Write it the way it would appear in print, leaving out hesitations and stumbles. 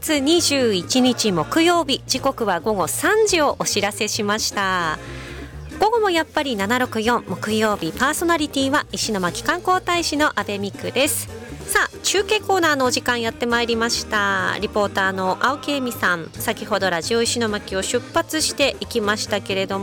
月21日木曜日、時刻は午後3時をお知らせしました。午後もやっぱり764木曜日、パーソナリティは石巻観光大使の阿部美久です。さあ、中継コーナーのお時間やってまいりました。リポーターの青木恵美さん、先ほどラジオ石巻を出発していきましたけれど